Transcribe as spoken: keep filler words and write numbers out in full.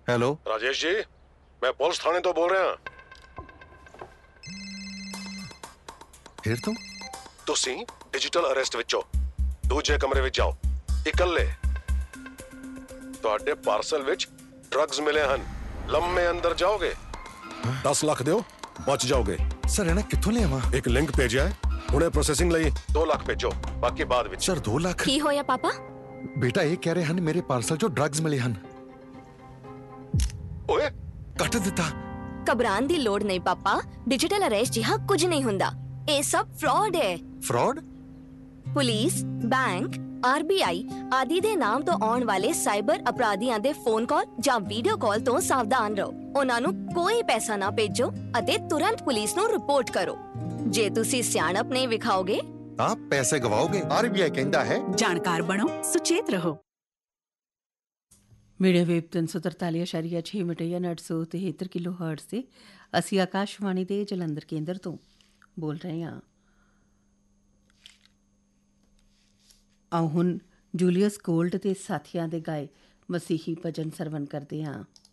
Hello Rajesh ji, मैं police थाने तो बोल रहा। फिर तुम ਤੁਸੀਂ ਡਿਜੀਟਲ ਅਰੈਸਟ ਵਿੱਚੋਂ ਦੂਜੇ ਕਮਰੇ ਵਿੱਚ ਜਾਓ ਇਕੱਲੇ। ਤੁਹਾਡੇ ਪਾਰਸਲ ਵਿੱਚ ਡਰੱਗਸ ਮਿਲੇ ਹਨ। ਲੰਮੇ ਅੰਦਰ ਜਾਓਗੇ, दस ਲੱਖ ਦਿਓ, ਬਚ ਜਾਓਗੇ। सर इन्हें कित्थों ले आवां? ਇੱਕ ਲਿੰਕ ਭੇਜਿਆ ਹੈ, ਹੁਣੇ ਪ੍ਰੋਸੈਸਿੰਗ ਲਈ दो ਲੱਖ ਭੇਜੋ, ਬਾਕੀ ਬਾਅਦ ਵਿੱਚ। सर दो लाख? ਕੀ ਹੋਇਆ ਪਾਪਾ? बेटा ये कह रहे हैं मेरे पार्सल जो ड्रग्स मिले हैं। ਓਏ ਕੱਟ ਦਿੱਤਾ। ਘਬਰਾਉਣ ਦੀ ਲੋੜ ਨਹੀਂ ਪਾਪਾ, ਡਿਜੀਟਲ ਅਰੈਸਟ ਜਿਹਾ ਕੁਝ ਨਹੀਂ ਹੁੰਦਾ। ਇਹ ਸਭ ਫਰਾਡ ਹੈ। Fraud? Police, bank, R B I ਆਦਿ ਦੇ ਨਾਮ ਤੋਂ ਆਉਣ ਵਾਲੇ ਸਾਈਬਰ ਅਪਰਾਧੀਆਂ ਦੇ ਫੋਨ ਕਾਲ ਜਾਂ ਵੀਡੀਓ ਕਾਲ ਤੋਂ ਸਾਵਧਾਨ ਰਹੋ। ਉਹਨਾਂ ਨੂੰ ਕੋਈ ਪੈਸਾ ਨਾ ਭੇਜੋ ਅਤੇ ਤੁਰੰਤ ਪੁਲਿਸ ਨੂੰ ਰਿਪੋਰਟ ਕਰੋ। ਜੇ ਤੁਸੀਂ ਸਿਆਣਪ ਨਹੀਂ ਵਿਖਾਓਗੇ आप पैसे गवाओगे। आरबीआई कहता है ਜਾਣਕਾਰ ਬਣੋ, ਸੁਚੇਤ ਰਹੋ। ਮੀਡੀਆ ਵੇਵ ਤਿੰਨ ਸੌ ਤਰਤਾਲੀ ਅਸ਼ਾਰੀਆ ਛੇ ਮੀਟਰ ਜਾਂ ਅੱਠ ਸੌ ਤਿਹੱਤਰ ਕਿਲੋ ਹਰਟਜ਼ ਤੇ ਅਸੀਂ ਆਕਾਸ਼ਵਾਣੀ ਦੇ ਜਲੰਧਰ ਕੇਂਦਰ ਤੋਂ ਬੋਲ ਰਹੇ ਹਾਂ। ਆਓ ਹੁਣ ਜੂਲੀਅਸ ਗੋਲਡ ਤੇ ਸਾਥੀਆਂ ਦੇ ਗਾਏ ਮਸੀਹੀ ਭਜਨ ਸਰਵਣ ਕਰਦੇ ਹਾਂ।